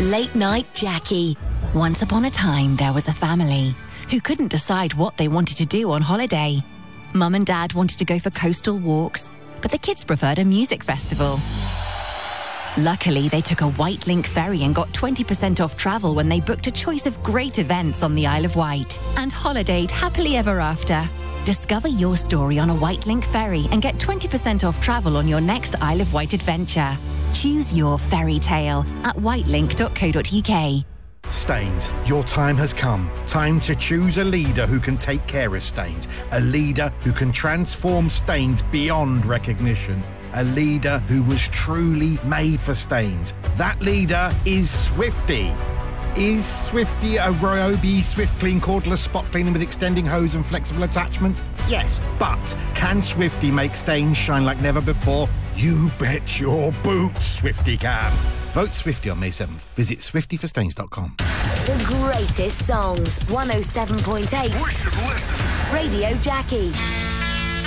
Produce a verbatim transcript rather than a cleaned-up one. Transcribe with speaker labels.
Speaker 1: Late Night Jackie. Once upon a time, there was a family who couldn't decide what they wanted to do on holiday. Mum and Dad wanted to go for coastal walks, but the kids preferred a music festival. Luckily, they took a White Link ferry and got twenty percent off travel when they booked a choice of great events on the Isle of Wight and holidayed happily ever after. Discover your story on a White Link ferry and get twenty percent off travel on your next Isle of Wight adventure. Choose your fairy tale at whitelink dot co dot uk.
Speaker 2: Staines, your time has come. Time to choose a leader who can take care of Staines. A leader who can transform Staines beyond recognition. A leader who was truly made for Staines. That leader is Swifty. Is Swifty a Ryobi Swift Clean cordless spot cleaner with extending hose and flexible attachments? Yes, but can Swifty make stains shine like never before? You bet your boots Swifty can. Vote Swifty on May seventh. Visit swifty for stains dot com.
Speaker 3: The greatest songs. one oh seven point eight.
Speaker 4: We should listen.
Speaker 3: Radio Jackie.